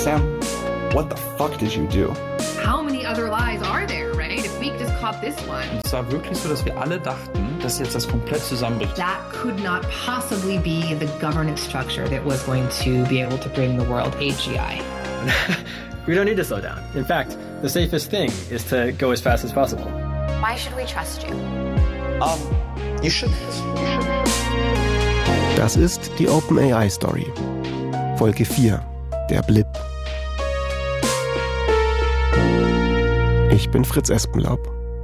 Sam, what the fuck did you do? How many other lies are there, right? If we just caught this one. Es war wirklich so, dass wir alle dachten, dass jetzt das komplett zusammenbricht. That could not possibly be the governance structure that was going to be able to bring the world AGI. We don't need to slow down. In fact, the safest thing is to go as fast as possible. Why should we trust you? You shouldn't. Das ist die OpenAI-Story. Folge 4, der Blip. Ich bin Fritz Espenlaub.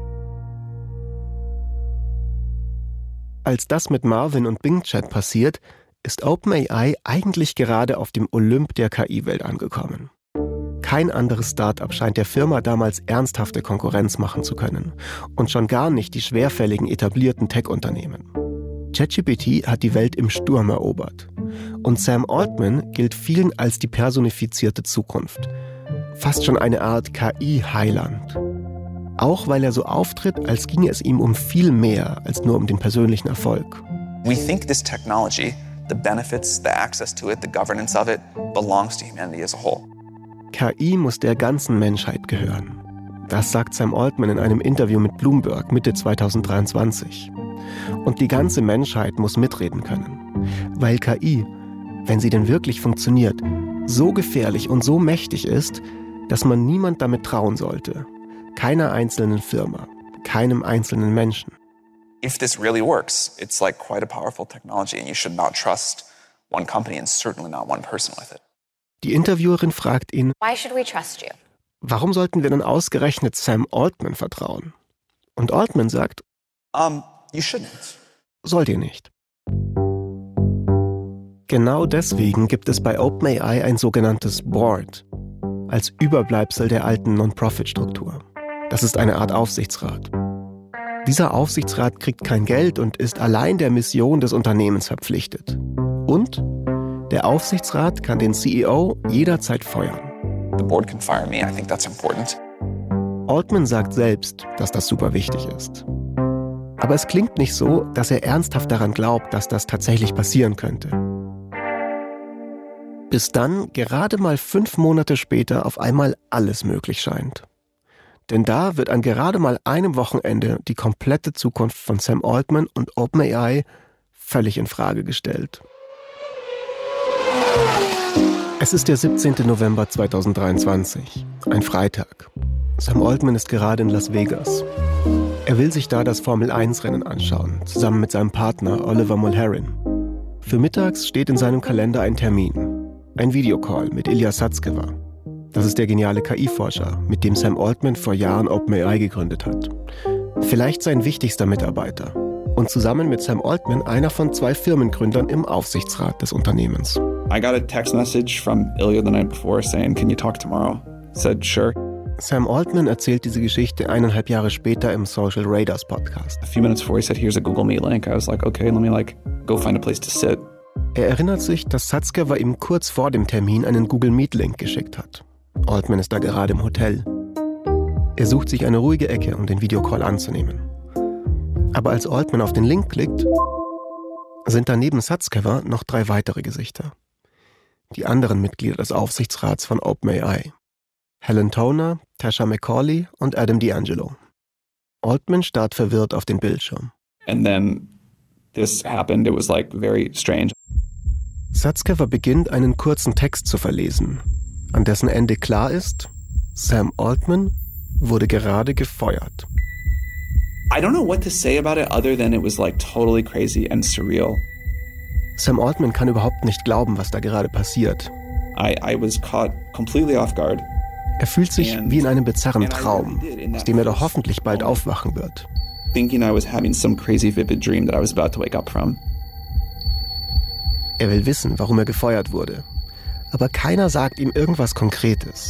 Als das mit Marvin und Bing Chat passiert, ist OpenAI eigentlich gerade auf dem Olymp der KI-Welt angekommen. Kein anderes Start-up scheint der Firma damals ernsthafte Konkurrenz machen zu können. Und schon gar nicht die schwerfälligen etablierten Tech-Unternehmen. ChatGPT hat die Welt im Sturm erobert. Und Sam Altman gilt vielen als die personifizierte Zukunft. Fast schon eine Art KI-Heiland. Auch weil er so auftritt, als ginge es ihm um viel mehr als nur um den persönlichen Erfolg. We think this technology, the benefits, the access to it, the governance of it, belongs to humanity as a whole. KI muss der ganzen Menschheit gehören. Das sagt Sam Altman in einem Interview mit Bloomberg Mitte 2023. Und die ganze Menschheit muss mitreden können. Weil KI, wenn sie denn wirklich funktioniert, so gefährlich und so mächtig ist, dass man niemand damit trauen sollte. Keiner einzelnen Firma, keinem einzelnen Menschen. If this really works, it's like quite a powerful technology and you should not trust one company and certainly not one person with it. Die Interviewerin fragt ihn, Why should we trust you? warum sollten wir dann ausgerechnet Sam Altman vertrauen? Und Altman sagt, You shouldn't. sollt ihr nicht. Genau deswegen gibt es bei OpenAI ein sogenanntes Board, als Überbleibsel der alten Non-Profit-Struktur. Das ist eine Art Aufsichtsrat. Dieser Aufsichtsrat kriegt kein Geld und ist allein der Mission des Unternehmens verpflichtet. Und der Aufsichtsrat kann den CEO jederzeit feuern. The board can fire me. I think that's important. Altman sagt selbst, dass das super wichtig ist. Aber es klingt nicht so, dass er ernsthaft daran glaubt, dass das tatsächlich passieren könnte. Bis dann, gerade mal 5 Monate später, auf einmal alles möglich scheint. Denn da wird an gerade mal einem Wochenende die komplette Zukunft von Sam Altman und OpenAI völlig in Frage gestellt. Es ist der 17. November 2023, ein Freitag. Sam Altman ist gerade in Las Vegas. Er will sich da das Formel-1-Rennen anschauen, zusammen mit seinem Partner Oliver Mulherin. Für mittags steht in seinem Kalender ein Termin. Ein Videocall mit Ilya Sutskever. Das ist der geniale KI-Forscher, mit dem Sam Altman vor Jahren OpenAI gegründet hat. Vielleicht sein wichtigster Mitarbeiter. Und zusammen mit Sam Altman einer von 2 Firmengründern im Aufsichtsrat des Unternehmens. I got a text message from Ilya the night before saying, "Can you talk tomorrow?" I said, "Sure." Sam Altman erzählt diese Geschichte 1,5 Jahre später im Social Radars Podcast. A few minutes before he said, "Here's a Google Meet link." I was like, "Okay, let me go find a place to sit." Er erinnert sich, dass Sutskever ihm kurz vor dem Termin einen Google Meet Link geschickt hat. Altman ist da gerade im Hotel. Er sucht sich eine ruhige Ecke, um den Videocall anzunehmen. Aber als Altman auf den Link klickt, sind da neben Sutskever noch 3 weitere Gesichter. Die anderen Mitglieder des Aufsichtsrats von OpenAI. Helen Toner, Tasha McCauley und Adam D'Angelo. Altman starrt verwirrt auf den Bildschirm. And then this happened. It was very strange. Sutskever beginnt, einen kurzen Text zu verlesen, an dessen Ende klar ist, Sam Altman wurde gerade gefeuert. I don't know what to say about it other than it was totally crazy and surreal. Sam Altman kann überhaupt nicht glauben, was da gerade passiert. I was caught completely off guard. Er fühlt sich wie in einem bizarren Traum, aus dem er doch hoffentlich bald aufwachen wird. Thinking I was having some crazy vivid dream that I was about to wake up from. Er will wissen, warum er gefeuert wurde. Aber keiner sagt ihm irgendwas Konkretes.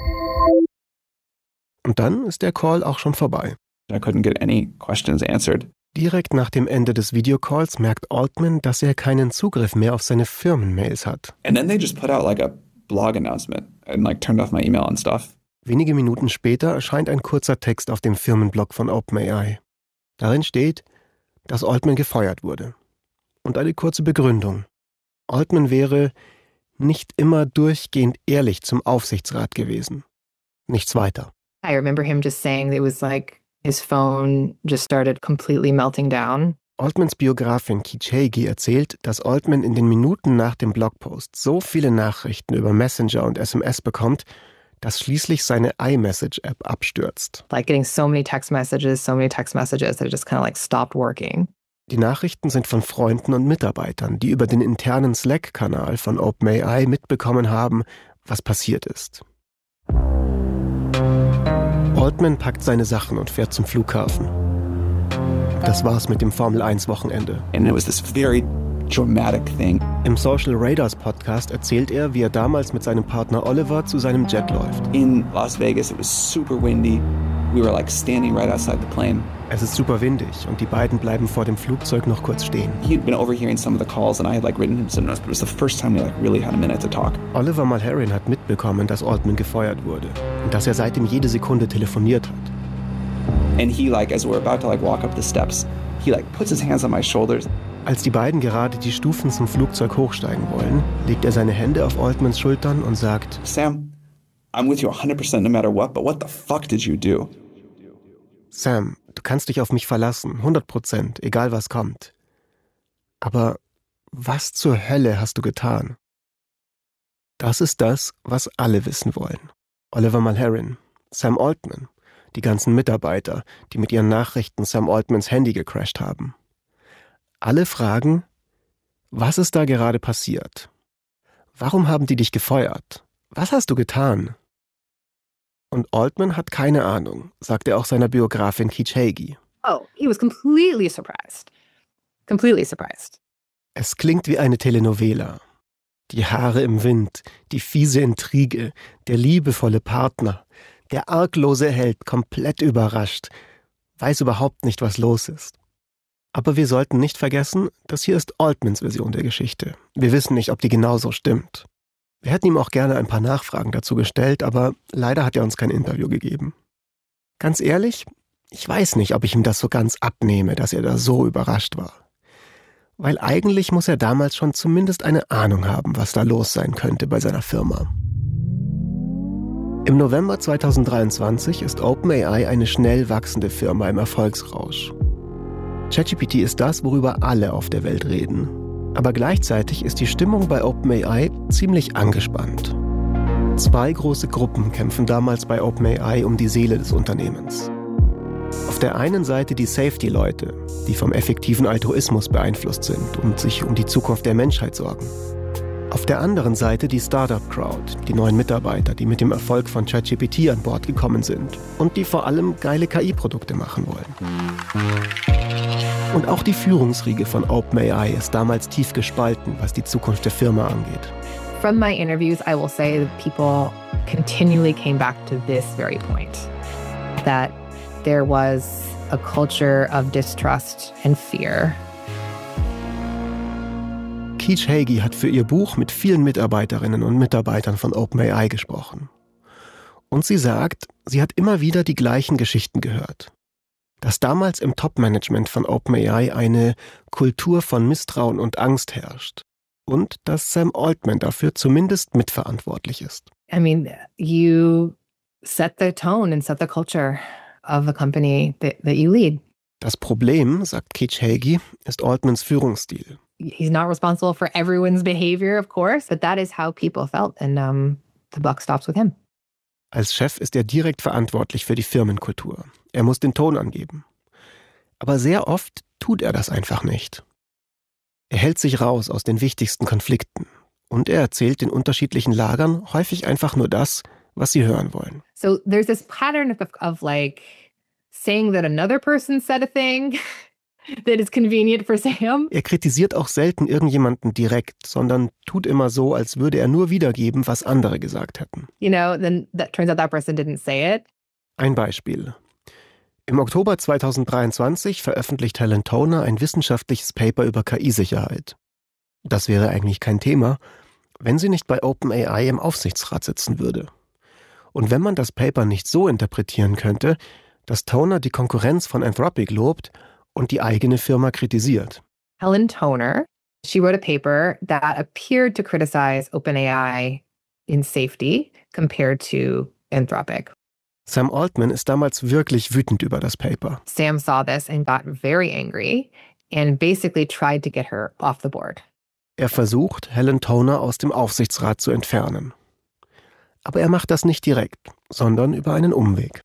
Und dann ist der Call auch schon vorbei. I couldn't get any questions answered. Direkt nach dem Ende des Videocalls merkt Altman, dass er keinen Zugriff mehr auf seine Firmenmails hat. And then they just put out a blog announcement and turned off my email and stuff. Wenige Minuten später erscheint ein kurzer Text auf dem Firmenblog von OpenAI. Darin steht, dass Altman gefeuert wurde. Und eine kurze Begründung. Altman wäre nicht immer durchgehend ehrlich zum Aufsichtsrat gewesen. Nichts weiter. I remember him just saying it was like his phone just started completely melting down. Altmans Biografin Keech Hagee erzählt, dass Altman in den Minuten nach dem Blogpost so viele Nachrichten über Messenger und SMS bekommt, dass schließlich seine iMessage-App abstürzt. Like getting so many text messages that it just kind of like stopped working. Die Nachrichten sind von Freunden und Mitarbeitern, die über den internen Slack-Kanal von OpenAI mitbekommen haben, was passiert ist. Altman packt seine Sachen und fährt zum Flughafen. Das war's mit dem Formel-1-Wochenende. And it was this very dramatic thing. Im Social Radars Podcast erzählt er, wie er damals mit seinem Partner Oliver zu seinem Jet läuft. In Las Vegas, it was super windy. We were like standing right outside the plane. Es ist super windig und die beiden bleiben vor dem Flugzeug noch kurz stehen. He'd been overhearing some of the calls and I had like written him some notes, but it was the first time we like really had a minute to talk. Oliver Mulherin hat mitbekommen, dass Altman gefeuert wurde und dass er seitdem jede Sekunde telefoniert hat. And he like, as we're about to like walk up the steps, he like puts his hands on my shoulders. Als die beiden gerade die Stufen zum Flugzeug hochsteigen wollen, legt er seine Hände auf Altmans Schultern und sagt: Sam, I'm with you 100% no matter what, but what the fuck did you do? Sam, du kannst dich auf mich verlassen, 100%, egal was kommt. Aber was zur Hölle hast du getan? Das ist das, was alle wissen wollen. Oliver Mulherin, Sam Altman, die ganzen Mitarbeiter, die mit ihren Nachrichten Sam Altmans Handy gecrashed haben. Alle fragen, was ist da gerade passiert? Warum haben die dich gefeuert? Was hast du getan? Und Altman hat keine Ahnung, sagt er auch seiner Biografin Keech Hagee. Oh, he was completely surprised. Completely surprised. Es klingt wie eine Telenovela. Die Haare im Wind, die fiese Intrige, der liebevolle Partner, der arglose Held, komplett überrascht, weiß überhaupt nicht, was los ist. Aber wir sollten nicht vergessen, das hier ist Altmans Version der Geschichte. Wir wissen nicht, ob die genauso stimmt. Wir hätten ihm auch gerne ein paar Nachfragen dazu gestellt, aber leider hat er uns kein Interview gegeben. Ganz ehrlich, ich weiß nicht, ob ich ihm das so ganz abnehme, dass er da so überrascht war. Weil eigentlich muss er damals schon zumindest eine Ahnung haben, was da los sein könnte bei seiner Firma. Im November 2023 ist OpenAI eine schnell wachsende Firma im Erfolgsrausch. ChatGPT ist das, worüber alle auf der Welt reden. Aber gleichzeitig ist die Stimmung bei OpenAI ziemlich angespannt. 2 große Gruppen kämpfen damals bei OpenAI um die Seele des Unternehmens. Auf der einen Seite die Safety-Leute, die vom effektiven Altruismus beeinflusst sind und sich um die Zukunft der Menschheit sorgen. Auf der anderen Seite die Startup-Crowd, die neuen Mitarbeiter, die mit dem Erfolg von ChatGPT an Bord gekommen sind und die vor allem geile KI-Produkte machen wollen. Und auch die Führungsriege von OpenAI ist damals tief gespalten, was die Zukunft der Firma angeht. From my interviews, I will say that people continually came back to this very point, that there was a culture of distrust and fear. Keech Hagee hat für ihr Buch mit vielen Mitarbeiterinnen und Mitarbeitern von OpenAI gesprochen. Und sie sagt, sie hat immer wieder die gleichen Geschichten gehört. Dass damals im Top-Management von OpenAI eine Kultur von Misstrauen und Angst herrscht. Und dass Sam Altman dafür zumindest mitverantwortlich ist. I mean, you set the tone and set the culture of the company that you lead. Das Problem, sagt Keech Hagee, ist Altmans Führungsstil. He's not responsible for everyone's behavior, of course, but that is how people felt, and the buck stops with him. Als Chef ist er direkt verantwortlich für die Firmenkultur. Er muss den Ton angeben. Aber sehr oft tut er das einfach nicht. Er hält sich raus aus den wichtigsten Konflikten. Und er erzählt den unterschiedlichen Lagern häufig einfach nur das, was sie hören wollen. So there's this pattern of like saying that another person said a thing that is convenient for Sam. Er kritisiert auch selten irgendjemanden direkt, sondern tut immer so, als würde er nur wiedergeben, was andere gesagt hätten. You know, then that turns out that person didn't say it. Ein Beispiel. Im Oktober 2023 veröffentlicht Helen Toner ein wissenschaftliches Paper über KI-Sicherheit. Das wäre eigentlich kein Thema, wenn sie nicht bei OpenAI im Aufsichtsrat sitzen würde. Und wenn man das Paper nicht so interpretieren könnte, dass Toner die Konkurrenz von Anthropic lobt und die eigene Firma kritisiert. Helen Toner, She wrote a paper that appeared to criticize OpenAI in safety compared to Anthropic. Sam Altman ist damals wirklich wütend über das Paper. Sam saw this and got very angry and basically tried to get her off the board. Er versucht, Helen Toner aus dem Aufsichtsrat zu entfernen. Aber er macht das nicht direkt, sondern über einen Umweg.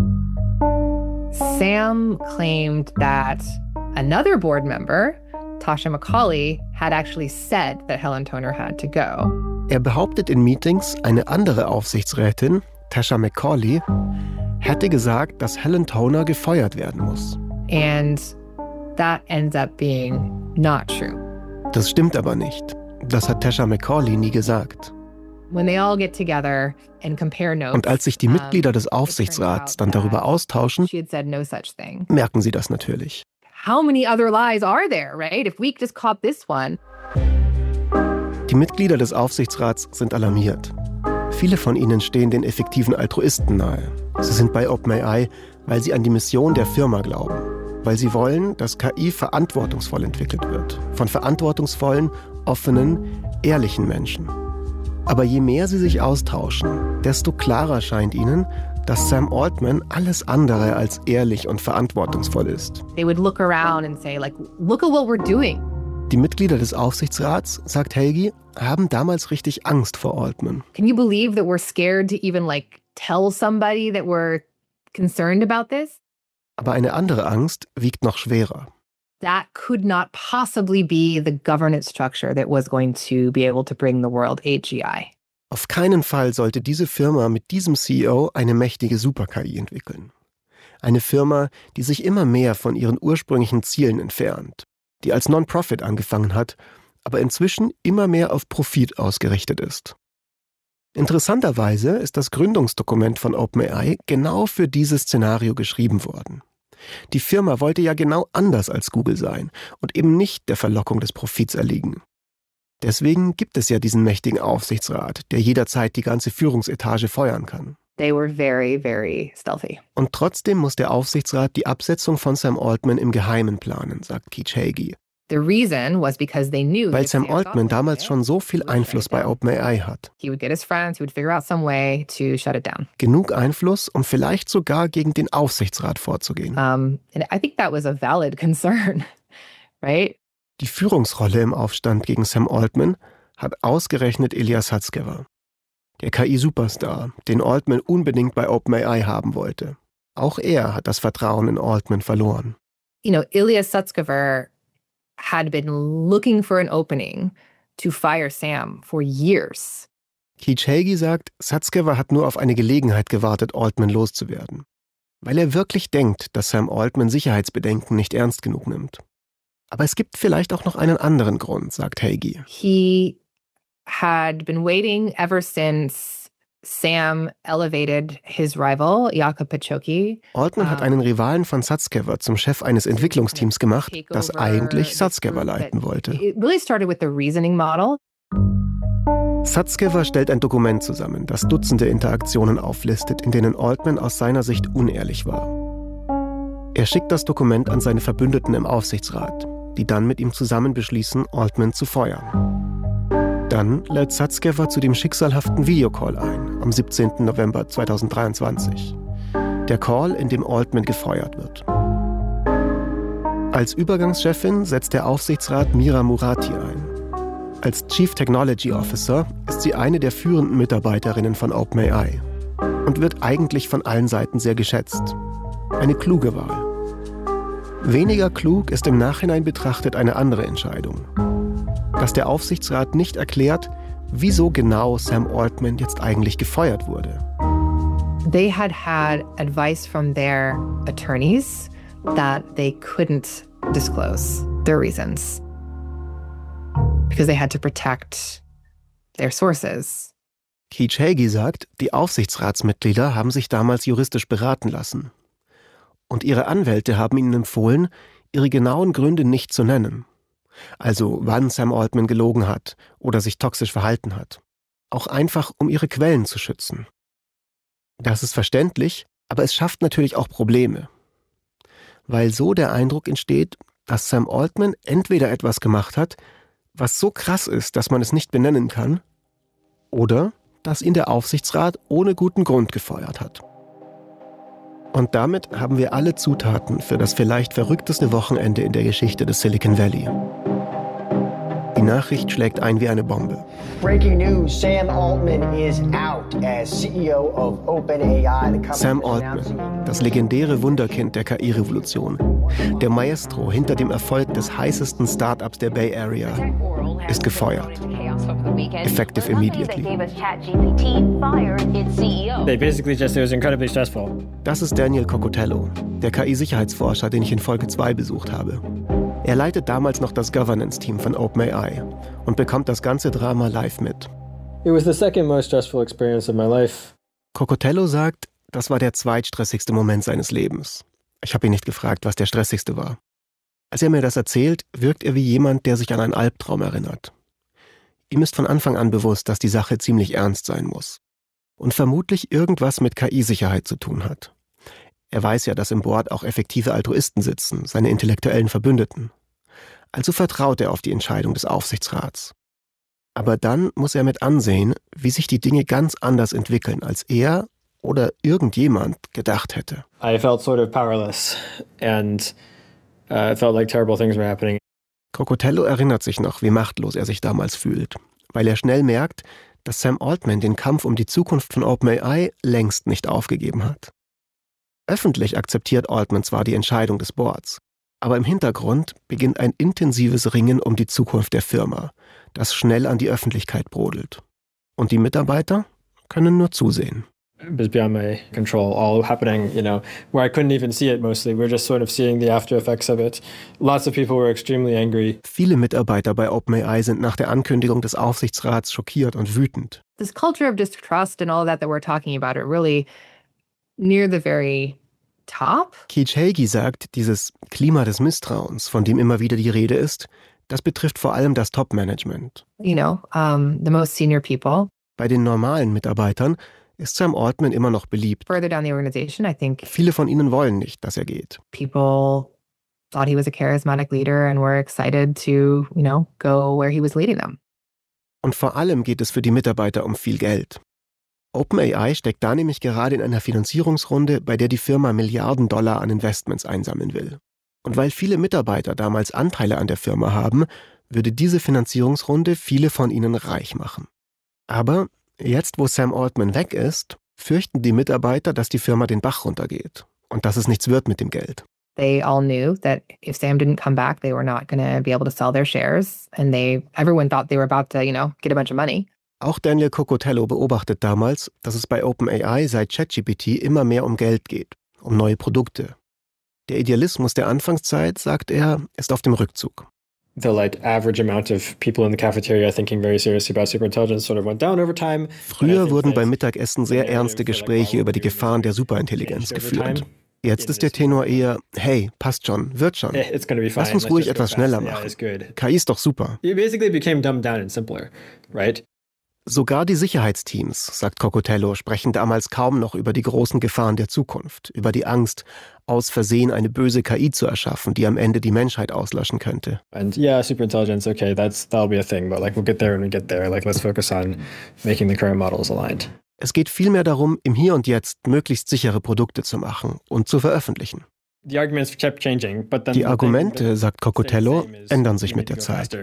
Sam claimed that another board member, Tasha McCauley, had actually said that Helen Toner had to go. Er behauptet in Meetings, eine andere Aufsichtsrätin, Tasha McCauley, hätte gesagt, dass Helen Toner gefeuert werden muss. And that ends up being not true. Das stimmt aber nicht. Das hat Tasha McCauley nie gesagt. When they all get together and compare notes, Und als sich die Mitglieder des Aufsichtsrats dann darüber austauschen, she had said no such thing. merken sie das natürlich. How many other lies are there, right? If we just caught this one. Die Mitglieder des Aufsichtsrats sind alarmiert. Viele von ihnen stehen den effektiven Altruisten nahe. Sie sind bei OpenAI, weil sie an die Mission der Firma glauben. Weil sie wollen, dass KI verantwortungsvoll entwickelt wird. Von verantwortungsvollen, offenen, ehrlichen Menschen. Aber je mehr sie sich austauschen, desto klarer scheint ihnen, dass Sam Altman alles andere als ehrlich und verantwortungsvoll ist. They would look around and say, like, look at what we're doing. Die Mitglieder des Aufsichtsrats, sagt Helgi, haben damals richtig Angst vor Altman. Can you believe that we're scared to even tell somebody that we're concerned about this? Aber eine andere Angst wiegt noch schwerer. That could not possibly be the governance structure that was going to be able to bring the world AGI. Auf keinen Fall sollte diese Firma mit diesem CEO eine mächtige Super-KI entwickeln. Eine Firma, die sich immer mehr von ihren ursprünglichen Zielen entfernt, die als Non-Profit angefangen hat, aber inzwischen immer mehr auf Profit ausgerichtet ist. Interessanterweise ist das Gründungsdokument von OpenAI genau für dieses Szenario geschrieben worden. Die Firma wollte ja genau anders als Google sein und eben nicht der Verlockung des Profits erliegen. Deswegen gibt es ja diesen mächtigen Aufsichtsrat, der jederzeit die ganze Führungsetage feuern kann. They were very, very stealthy. Und trotzdem muss der Aufsichtsrat die Absetzung von Sam Altman im Geheimen planen, sagt Keech Hagee. The reason was because they knew Weil that Sam Altman damals schon so viel Einfluss bei OpenAI hat. He would get his friends, he would figure out some way to shut it down. Genug Einfluss, um vielleicht sogar gegen den Aufsichtsrat vorzugehen. And I think that was a valid concern, right? Die Führungsrolle im Aufstand gegen Sam Altman hat ausgerechnet Ilya Sutskever. Der KI-Superstar, den Altman unbedingt bei OpenAI haben wollte. Auch er hat das Vertrauen in Altman verloren. You know, Ilya Sutskever had been looking for an opening to fire Sam for years. Keech Hagee sagt, Sutskever hat nur auf eine Gelegenheit gewartet, Altman loszuwerden. Weil er wirklich denkt, dass Sam Altman Sicherheitsbedenken nicht ernst genug nimmt. Aber es gibt vielleicht auch noch einen anderen Grund, sagt Hagee. He had been waiting ever since Sam elevated his rival, Jakob Pachocki. Altman hat einen Rivalen von Sutskever zum Chef eines Entwicklungsteams gemacht, das eigentlich Sutskever leiten wollte. It really started with the reasoning model. Sutskever stellt ein Dokument zusammen, das Dutzende Interaktionen auflistet, in denen Altman aus seiner Sicht unehrlich war. Er schickt das Dokument an seine Verbündeten im Aufsichtsrat, die dann mit ihm zusammen beschließen, Altman zu feuern. Dann lädt Sutskever zu dem schicksalhaften Videocall ein, am 17. November 2023. Der Call, in dem Altman gefeuert wird. Als Übergangschefin setzt der Aufsichtsrat Mira Murati ein. Als Chief Technology Officer ist sie eine der führenden Mitarbeiterinnen von OpenAI und wird eigentlich von allen Seiten sehr geschätzt. Eine kluge Wahl. Weniger klug ist im Nachhinein betrachtet eine andere Entscheidung. Dass der Aufsichtsrat nicht erklärt, wieso genau Sam Altman jetzt eigentlich gefeuert wurde. They had advice from their attorneys that they couldn't disclose their reasons because they had to protect their sources. Keech Hagee sagt, die Aufsichtsratsmitglieder haben sich damals juristisch beraten lassen. Und ihre Anwälte haben ihnen empfohlen, ihre genauen Gründe nicht zu nennen. Also wann Sam Altman gelogen hat oder sich toxisch verhalten hat. Auch einfach, um ihre Quellen zu schützen. Das ist verständlich, aber es schafft natürlich auch Probleme. Weil so der Eindruck entsteht, dass Sam Altman entweder etwas gemacht hat, was so krass ist, dass man es nicht benennen kann, oder dass ihn der Aufsichtsrat ohne guten Grund gefeuert hat. Und damit haben wir alle Zutaten für das vielleicht verrückteste Wochenende in der Geschichte des Silicon Valley. Die Nachricht schlägt ein wie eine Bombe. Breaking news, Sam Altman is out as CEO of OpenAI. Sam Altman, das legendäre Wunderkind der KI-Revolution, der Maestro hinter dem Erfolg des heißesten Startups der Bay Area, ist gefeuert. Effective immediately. They basically just, it was incredibly stressful. Das ist Daniel Cocotello, der KI-Sicherheitsforscher, den ich in Folge 2 besucht habe. Er leitet damals noch das Governance-Team von OpenAI und bekommt das ganze Drama live mit. It was the second most stressful experience of my life. Cocotello sagt, das war der zweitstressigste Moment seines Lebens. Ich habe ihn nicht gefragt, was der stressigste war. Als er mir das erzählt, wirkt er wie jemand, der sich an einen Albtraum erinnert. Ihm ist von Anfang an bewusst, dass die Sache ziemlich ernst sein muss. Und vermutlich irgendwas mit KI-Sicherheit zu tun hat. Er weiß ja, dass im Board auch effektive Altruisten sitzen, seine intellektuellen Verbündeten. Also vertraut er auf die Entscheidung des Aufsichtsrats. Aber dann muss er mit ansehen, wie sich die Dinge ganz anders entwickeln, als er oder irgendjemand gedacht hätte. I felt sort of powerless and it felt like terrible things were happening. Cocotello erinnert sich noch, wie machtlos er sich damals fühlt, weil er schnell merkt, dass Sam Altman den Kampf um die Zukunft von OpenAI längst nicht aufgegeben hat. Öffentlich akzeptiert Altman zwar die Entscheidung des Boards, aber im Hintergrund beginnt ein intensives Ringen um die Zukunft der Firma, das schnell an die Öffentlichkeit brodelt. Und die Mitarbeiter können nur zusehen. It was beyond my control, all happening, where I couldn't even see it mostly. We're just sort of seeing the after effects of it. Lots of people were extremely angry. Viele Mitarbeiter bei OpenAI sind nach der Ankündigung des Aufsichtsrats schockiert und wütend. This culture of distrust and all that we're talking about are really near the very top. Keech Hagee sagt, dieses Klima des Misstrauens, von dem immer wieder die Rede ist, das betrifft vor allem das Top-Management. The most senior people. Bei den normalen Mitarbeitern ist Sam Altman immer noch beliebt. Further down the organization, I think Viele von ihnen wollen nicht, dass er geht. people thought he was a charismatic leader and were excited to, go where he was leading them. Und vor allem geht es für die Mitarbeiter um viel Geld. OpenAI steckt da nämlich gerade in einer Finanzierungsrunde, bei der die Firma Milliarden Dollar an Investments einsammeln will. Und weil viele Mitarbeiter damals Anteile an der Firma haben, würde diese Finanzierungsrunde viele von ihnen reich machen. Aber jetzt, wo Sam Altman weg ist, fürchten die Mitarbeiter, dass die Firma den Bach runtergeht und dass es nichts wird mit dem Geld. They all knew that if Sam didn't come back, they were not going to be able to sell their shares. And everyone thought they were about to, get a bunch of money. Auch Daniel Cocotello beobachtet damals, dass es bei OpenAI seit ChatGPT immer mehr um Geld geht, um neue Produkte. Der Idealismus der Anfangszeit, sagt er, ist auf dem Rückzug. The average amount of people in the cafeteria thinking very seriously about superintelligence sort of went down over time. Früher wurden beim Mittagessen sehr ernste Gespräche über die Gefahren der Superintelligenz geführt. Jetzt ist der Tenor eher, hey, passt schon, wird schon. Lass uns ruhig etwas schneller machen. KI ist doch super. It basically became dumbed down and simpler, right? Sogar die Sicherheitsteams, sagt Cocotello, sprechen damals kaum noch über die großen Gefahren der Zukunft, über die Angst, aus Versehen eine böse KI zu erschaffen, die am Ende die Menschheit auslöschen könnte. And yeah, superintelligence, okay, that'll be a thing, but we'll get there when we get there. Let's focus on making the current models aligned. Es geht vielmehr darum, im Hier und Jetzt möglichst sichere Produkte zu machen und zu veröffentlichen. Die Argumente, sagt Cocotello, ändern sich mit der Zeit.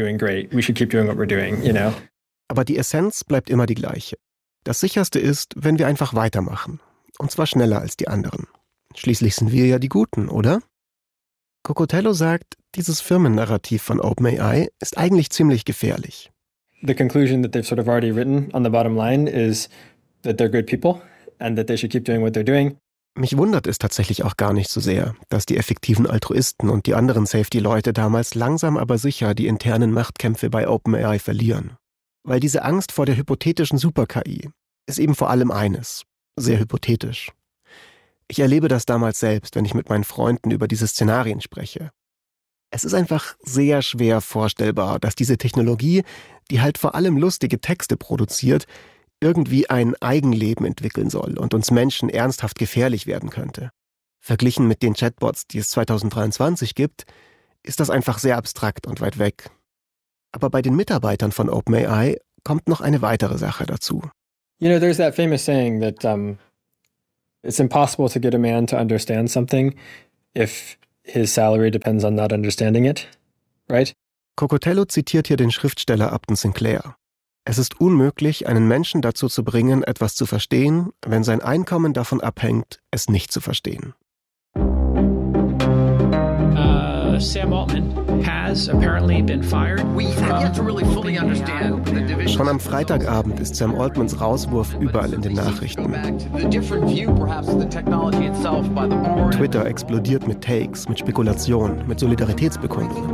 Aber die Essenz bleibt immer die gleiche. Das Sicherste ist, wenn wir einfach weitermachen. Und zwar schneller als die anderen. Schließlich sind wir ja die Guten, oder? Cocotello sagt, dieses Firmennarrativ von OpenAI ist eigentlich ziemlich gefährlich. The conclusion that they've sort of already written on the bottom line is that they're good people and that they should keep doing what they're doing. Mich wundert es tatsächlich auch gar nicht so sehr, dass die effektiven Altruisten und die anderen Safety-Leute damals langsam aber sicher die internen Machtkämpfe bei OpenAI verlieren. Weil diese Angst vor der hypothetischen Super-KI ist eben vor allem eines, sehr hypothetisch. Ich erlebe das damals selbst, wenn ich mit meinen Freunden über diese Szenarien spreche. Es ist einfach sehr schwer vorstellbar, dass diese Technologie, die halt vor allem lustige Texte produziert, irgendwie ein Eigenleben entwickeln soll und uns Menschen ernsthaft gefährlich werden könnte. Verglichen mit den Chatbots, die es 2023 gibt, ist das einfach sehr abstrakt und weit weg. Aber bei den Mitarbeitern von OpenAI kommt noch eine weitere Sache dazu. You know, there's that famous saying that it's impossible to get a man to understand something if his salary depends on not understanding it, right? Cocotello zitiert hier den Schriftsteller Upton Sinclair. Es ist unmöglich, einen Menschen dazu zu bringen, etwas zu verstehen, wenn sein Einkommen davon abhängt, es nicht zu verstehen. Sam Altman has apparently been fired. We have yet to really fully understand the division. Schon am Freitagabend ist Sam Altmans Rauswurf überall in den Nachrichten. Twitter explodiert mit Takes, mit Spekulationen, mit Solidaritätsbekundungen.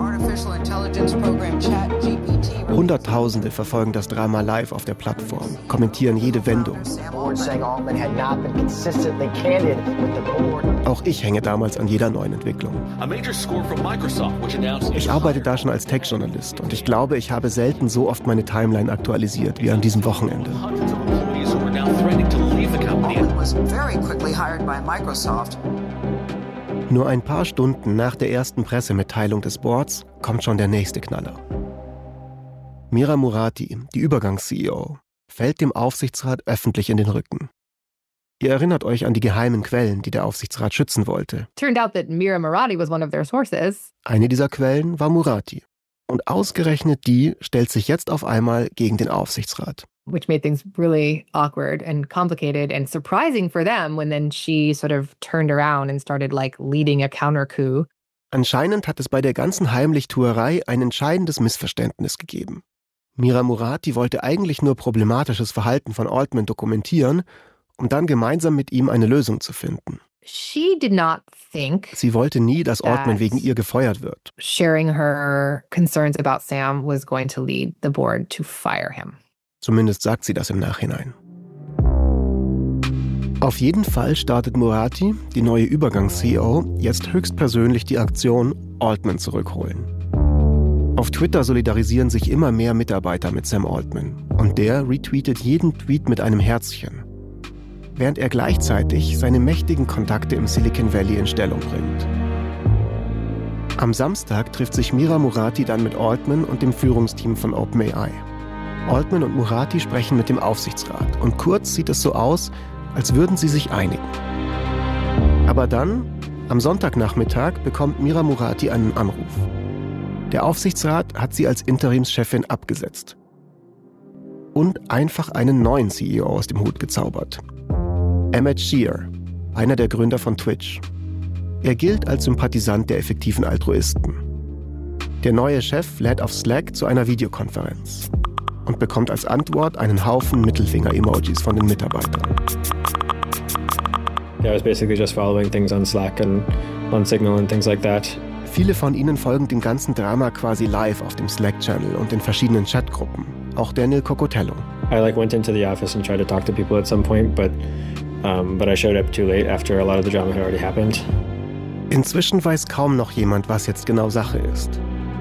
Hunderttausende verfolgen das Drama live auf der Plattform, kommentieren jede Wendung. Auch ich hänge damals an jeder neuen Entwicklung. Ich arbeite da schon als Tech-Journalist und ich glaube, ich habe selten so oft meine Timeline aktualisiert wie an diesem Wochenende. Nur ein paar Stunden nach der ersten Pressemitteilung des Boards kommt schon der nächste Knaller. Mira Murati, die Übergangs-CEO, fällt dem Aufsichtsrat öffentlich in den Rücken. Ihr erinnert euch an die geheimen Quellen, die der Aufsichtsrat schützen wollte. Turned out that Mira Murati was one of their sources. Eine dieser Quellen war Murati. Und ausgerechnet die stellt sich jetzt auf einmal gegen den Aufsichtsrat. Which made things really awkward and complicated and surprising for them when then she sort of turned around and started like leading a counter coup. Anscheinend hat es bei der ganzen Heimlichtuerei ein entscheidendes Missverständnis gegeben. Mira Murati wollte eigentlich nur problematisches Verhalten von Altman dokumentieren, um dann gemeinsam mit ihm eine Lösung zu finden. She did not think Sie wollte nie, dass Altman wegen ihr gefeuert wird. sharing her concerns about Sam was going to lead the board to fire him. Zumindest sagt sie das im Nachhinein. Auf jeden Fall startet Murati, die neue Übergangs-CEO, jetzt höchstpersönlich die Aktion Altman zurückholen. Auf Twitter solidarisieren sich immer mehr Mitarbeiter mit Sam Altman und der retweetet jeden Tweet mit einem Herzchen, während er gleichzeitig seine mächtigen Kontakte im Silicon Valley in Stellung bringt. Am Samstag trifft sich Mira Murati dann mit Altman und dem Führungsteam von OpenAI. Altman und Murati sprechen mit dem Aufsichtsrat und kurz sieht es so aus, als würden sie sich einigen. Aber dann, am Sonntagnachmittag, bekommt Mira Murati einen Anruf. Der Aufsichtsrat hat sie als Interimschefin abgesetzt und einfach einen neuen CEO aus dem Hut gezaubert. Emmett Shear, einer der Gründer von Twitch. Er gilt als Sympathisant der effektiven Altruisten. Der neue Chef lädt auf Slack zu einer Videokonferenz und bekommt als Antwort einen Haufen Mittelfinger-Emojis von den Mitarbeitern. Yeah, I was basically just following things on Slack and on Signal and things like that. Viele von ihnen folgen dem ganzen Drama quasi live auf dem Slack-Channel und in verschiedenen Chatgruppen. Auch Daniel Cocotello. I went into the office and tried to talk to people at some point, but I showed up too late after a lot of the drama had already happened. Inzwischen weiß kaum noch jemand, was jetzt genau Sache ist.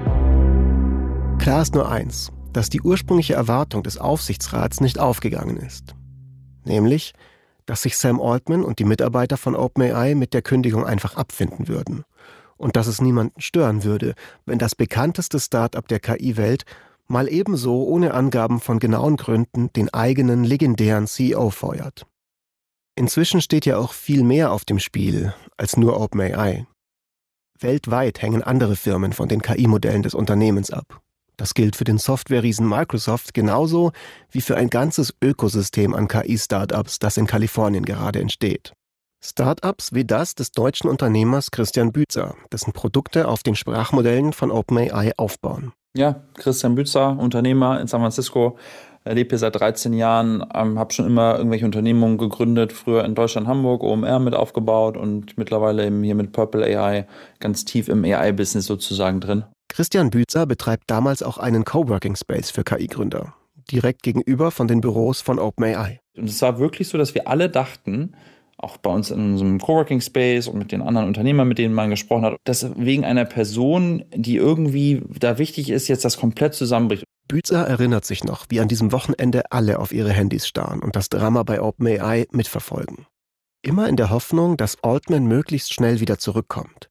Klar ist nur eins, dass die ursprüngliche Erwartung des Aufsichtsrats nicht aufgegangen ist. Nämlich, dass sich Sam Altman und die Mitarbeiter von OpenAI mit der Kündigung einfach abfinden würden. Und dass es niemanden stören würde, wenn das bekannteste Start-up der KI-Welt mal ebenso ohne Angaben von genauen Gründen den eigenen legendären CEO feuert. Inzwischen steht ja auch viel mehr auf dem Spiel als nur OpenAI. Weltweit hängen andere Firmen von den KI-Modellen des Unternehmens ab. Das gilt für den Software-Riesen Microsoft genauso wie für ein ganzes Ökosystem an KI-Startups, das in Kalifornien gerade entsteht. Startups wie das des deutschen Unternehmers Christian Bützer, dessen Produkte auf den Sprachmodellen von OpenAI aufbauen. Ja, Christian Bützer, Unternehmer in San Francisco, lebe hier seit 13 Jahren, habe schon immer irgendwelche Unternehmungen gegründet, früher in Deutschland, Hamburg, OMR mit aufgebaut und mittlerweile eben hier mit Purple AI ganz tief im AI-Business sozusagen drin. Christian Bützer betreibt damals auch einen Coworking Space für KI-Gründer, direkt gegenüber von den Büros von OpenAI. Und es war wirklich so, dass wir alle dachten, auch bei uns in unserem Coworking Space und mit den anderen Unternehmern, mit denen man gesprochen hat, dass wegen einer Person, die irgendwie da wichtig ist, jetzt das komplett zusammenbricht. Bützer erinnert sich noch, wie an diesem Wochenende alle auf ihre Handys starren und das Drama bei OpenAI mitverfolgen. Immer in der Hoffnung, dass Altman möglichst schnell wieder zurückkommt.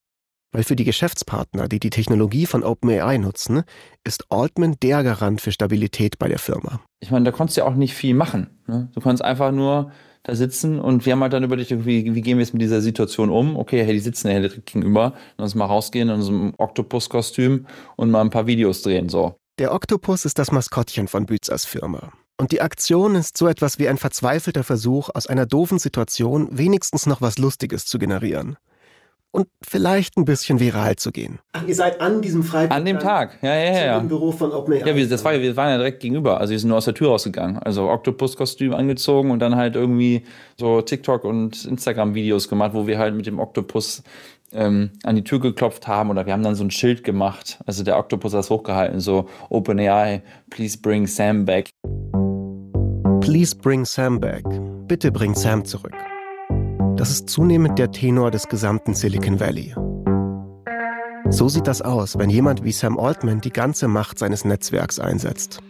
Weil für die Geschäftspartner, die die Technologie von OpenAI nutzen, ist Altman der Garant für Stabilität bei der Firma. Ich meine, da konntest du ja auch nicht viel machen. Ne? Du konntest einfach nur da sitzen und wir haben halt dann überlegt, wie gehen wir jetzt mit dieser Situation um? Okay, hey, die sitzen ja direkt gegenüber. Lass uns mal rausgehen in unserem Oktopus-Kostüm und mal ein paar Videos drehen. So. Der Oktopus ist das Maskottchen von Bützers Firma. Und die Aktion ist so etwas wie ein verzweifelter Versuch, aus einer doofen Situation wenigstens noch was Lustiges zu generieren. Und vielleicht ein bisschen viral zu gehen. Ach, ihr seid an diesem Freitag? An dem Tag, ja. Im Büro von OpenAI? Ja, wir waren ja direkt gegenüber. Also wir sind nur aus der Tür rausgegangen. Also Oktopus-Kostüm angezogen und dann halt irgendwie so TikTok- und Instagram-Videos gemacht, wo wir halt mit dem Oktopus an die Tür geklopft haben. Oder wir haben dann so ein Schild gemacht. Also der Oktopus hat es hochgehalten. So OpenAI, please bring Sam back. Please bring Sam back. Bitte bring Sam zurück. Das ist zunehmend der Tenor des gesamten Silicon Valley. So sieht das aus, wenn jemand wie Sam Altman die ganze Macht seines Netzwerks einsetzt.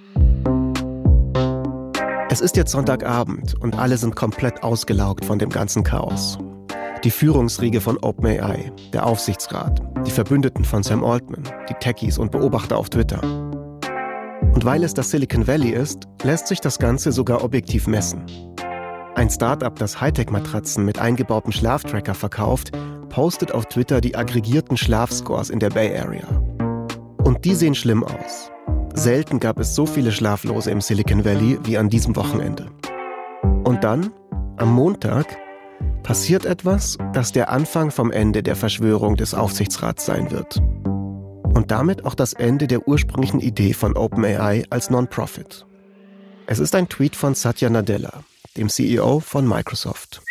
Es ist jetzt Sonntagabend und alle sind komplett ausgelaugt von dem ganzen Chaos. Die Führungsriege von OpenAI, der Aufsichtsrat, die Verbündeten von Sam Altman, die Techies und Beobachter auf Twitter. Und weil es das Silicon Valley ist, lässt sich das Ganze sogar objektiv messen. Ein Startup, das Hightech-Matratzen mit eingebautem Schlaftracker verkauft, postet auf Twitter die aggregierten Schlafscores in der Bay Area. Und die sehen schlimm aus. Selten gab es so viele Schlaflose im Silicon Valley wie an diesem Wochenende. Und dann, am Montag, passiert etwas, das der Anfang vom Ende der Verschwörung des Aufsichtsrats sein wird. Und damit auch das Ende der ursprünglichen Idee von OpenAI als Non-Profit. Es ist ein Tweet von Satya Nadella, dem CEO von Microsoft.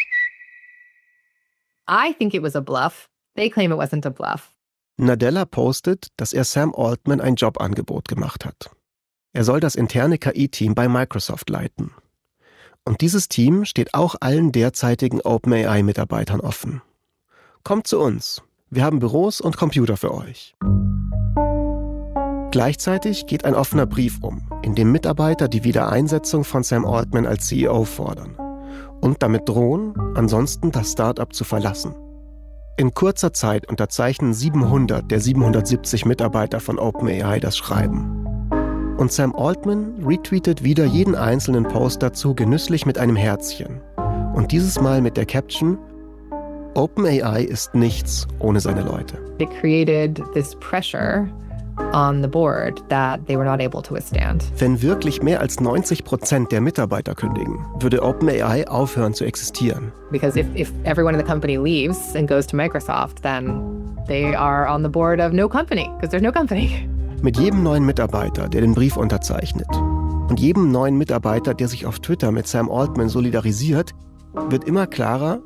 I think it was a bluff. They claim it wasn't a bluff. Nadella postet, dass er Sam Altman ein Jobangebot gemacht hat. Er soll das interne KI-Team bei Microsoft leiten. Und dieses Team steht auch allen derzeitigen OpenAI-Mitarbeitern offen. Kommt zu uns. Wir haben Büros und Computer für euch. Gleichzeitig geht ein offener Brief um, in dem Mitarbeiter die Wiedereinsetzung von Sam Altman als CEO fordern und damit drohen, ansonsten das Start-up zu verlassen. In kurzer Zeit unterzeichnen 700 der 770 Mitarbeiter von OpenAI das Schreiben. Und Sam Altman retweetet wieder jeden einzelnen Post dazu genüsslich mit einem Herzchen. Und dieses Mal mit der Caption: OpenAI ist nichts ohne seine Leute. It created this pressure on the board that they were not able to withstand. Wenn wirklich mehr als 90% der Mitarbeiter kündigen, würde OpenAI aufhören zu existieren. Because if everyone in the company leaves and goes to Microsoft, then they are on the board of no company, because there's no company. Mit jedem neuen Mitarbeiter, der den Brief unterzeichnet, und jedem neuen Mitarbeiter, der sich auf Twitter mit Sam Altman solidarisiert, wird immer klarer: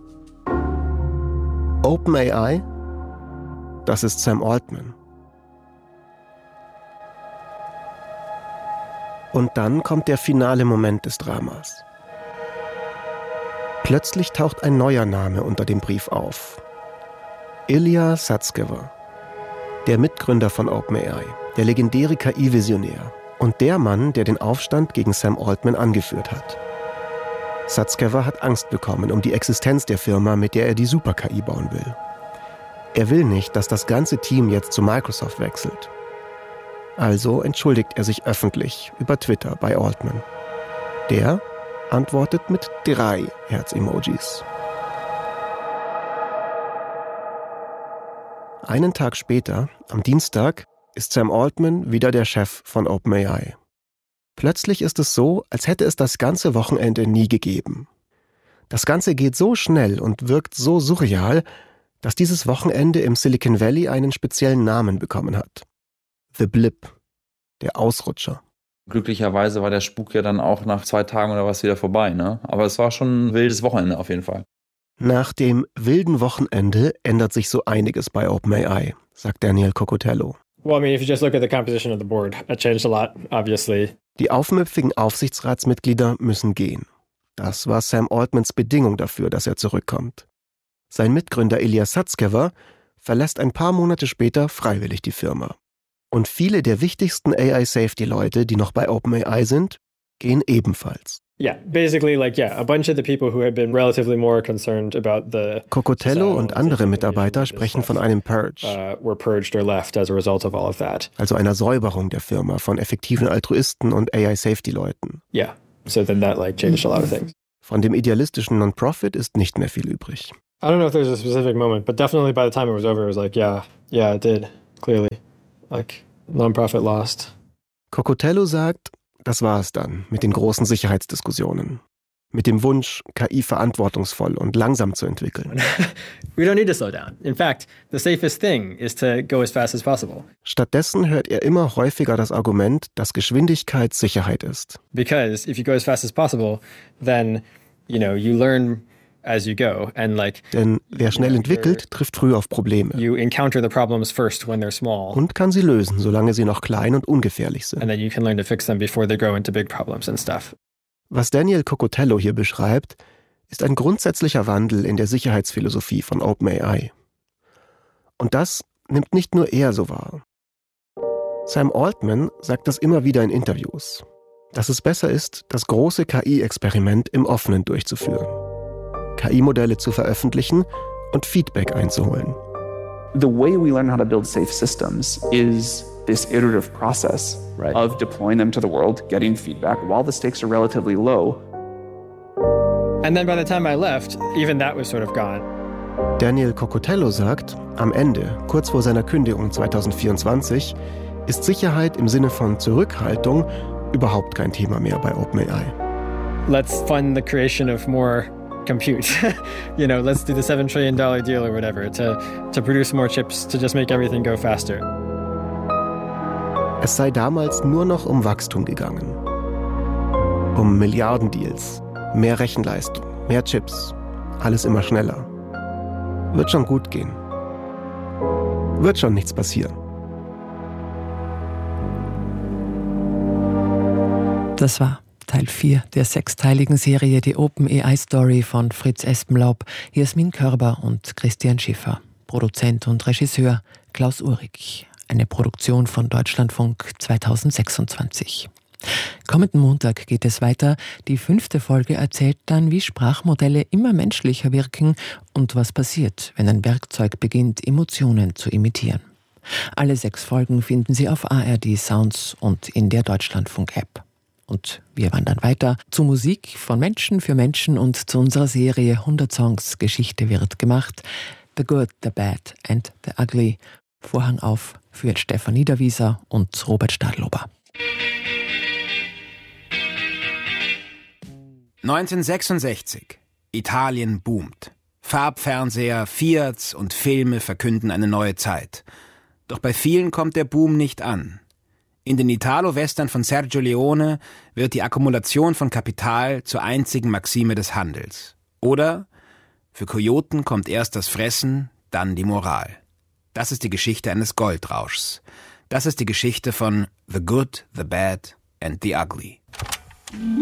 OpenAI, das ist Sam Altman. Und dann kommt der finale Moment des Dramas. Plötzlich taucht ein neuer Name unter dem Brief auf. Ilya Sutskever, der Mitgründer von OpenAI, der legendäre KI-Visionär und der Mann, der den Aufstand gegen Sam Altman angeführt hat. Sutskever hat Angst bekommen um die Existenz der Firma, mit der er die Super-KI bauen will. Er will nicht, dass das ganze Team jetzt zu Microsoft wechselt. Also entschuldigt er sich öffentlich über Twitter bei Altman. Der antwortet mit 3 Herz-Emojis. Einen Tag später, am Dienstag, ist Sam Altman wieder der Chef von OpenAI. Plötzlich ist es so, als hätte es das ganze Wochenende nie gegeben. Das Ganze geht so schnell und wirkt so surreal, dass dieses Wochenende im Silicon Valley einen speziellen Namen bekommen hat. The Blip, der Ausrutscher. Glücklicherweise war der Spuk ja dann auch nach 2 Tagen oder was wieder vorbei, ne? Aber es war schon ein wildes Wochenende auf jeden Fall. Nach dem wilden Wochenende ändert sich so einiges bei OpenAI, sagt Daniel Cocotello. Well, I mean, if you just look at the composition of the board, it changed a lot, obviously. Die aufmüpfigen Aufsichtsratsmitglieder müssen gehen. Das war Sam Altmans Bedingung dafür, dass er zurückkommt. Sein Mitgründer Ilya Sutskever verlässt ein paar Monate später freiwillig die Firma. Und viele der wichtigsten AI-Safety-Leute, die noch bei OpenAI sind, gehen ebenfalls. Yeah, basically a bunch of the people who had been relatively more concerned about the Cocotello und andere Mitarbeiter sprechen von einem Purge, were purged or left as a result of all of that. Also einer Säuberung der Firma von effektiven Altruisten und AI-Safety-Leuten. Yeah, so then that changed a lot of things. Von dem idealistischen Non-Profit ist nicht mehr viel übrig. I don't know if there's a specific moment, but definitely by the time it was over, it was yeah, it did, clearly. Non-Profit lost. Cocotello sagt, das war es dann mit den großen Sicherheitsdiskussionen. Mit dem Wunsch, KI verantwortungsvoll und langsam zu entwickeln. We don't need to slow down. In fact, the safest thing is to go as fast as possible. Stattdessen hört er immer häufiger das Argument, dass Geschwindigkeit Sicherheit ist. Because if you go as fast as possible, then, you learn as you go. And Denn wer schnell entwickelt, trifft früh auf Probleme. You encounter the problems first when they're small. Und kann sie lösen, solange sie noch klein und ungefährlich sind. And then you can learn to fix them before they grow into big problems and stuff. Was Daniel Cocotello hier beschreibt, ist ein grundsätzlicher Wandel in der Sicherheitsphilosophie von OpenAI. Und das nimmt nicht nur er so wahr. Sam Altman sagt das immer wieder in Interviews, dass es besser ist, das große KI-Experiment im Offenen durchzuführen. KI-Modelle zu veröffentlichen und Feedback einzuholen. The way we learn how to build safe systems is this iterative process of deploying them to the world, getting feedback while the stakes are relatively low. And then by the time I left, even that was sort of gone. Daniel Cocotello sagt, am Ende, kurz vor seiner Kündigung 2024, ist Sicherheit im Sinne von Zurückhaltung überhaupt kein Thema mehr bei OpenAI. Let's fund the creation of more compute. Let's do the $7 trillion deal or whatever to produce more chips, to just make everything go faster. Es sei damals nur noch um Wachstum gegangen. Um Milliardendeals, mehr Rechenleistung, mehr Chips, alles immer schneller. Wird schon gut gehen. Wird schon nichts passieren. Das war Teil 4 der 6-teiligen Serie Die OpenAI-Story von Fritz Espenlaub, Jasmin Körber und Christian Schiffer. Produzent und Regisseur Klaus Uhrig. Eine Produktion von Deutschlandfunk 2026. Kommenden Montag geht es weiter. Die 5. Folge erzählt dann, wie Sprachmodelle immer menschlicher wirken und was passiert, wenn ein Werkzeug beginnt, Emotionen zu imitieren. Alle 6 Folgen finden Sie auf ARD Sounds und in der Deutschlandfunk-App. Und wir wandern weiter zu Musik von Menschen für Menschen und zu unserer Serie 100 Songs Geschichte wird gemacht. The Good, The Bad and The Ugly. Vorhang auf für Stefan Niederwieser und Robert Stadlober. 1966. Italien boomt. Farbfernseher, Fiats und Filme verkünden eine neue Zeit. Doch bei vielen kommt der Boom nicht an. In den Italo-Western von Sergio Leone wird die Akkumulation von Kapital zur einzigen Maxime des Handels. Oder für Kojoten kommt erst das Fressen, dann die Moral. Das ist die Geschichte eines Goldrauschs. Das ist die Geschichte von The Good, The Bad and The Ugly.